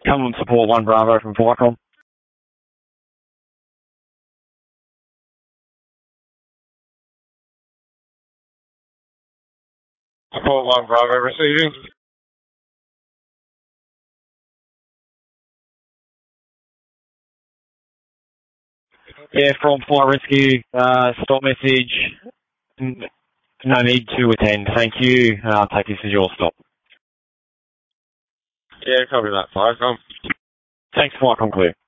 Come on, support 1 Bravo from Viacom. Support 1 Bravo receiving. Yeah, from Flight Rescue, stop message. No need to attend, thank you. I'll take this as your stop. Yeah, copy that, Viacom. Thanks, Viacom, clear.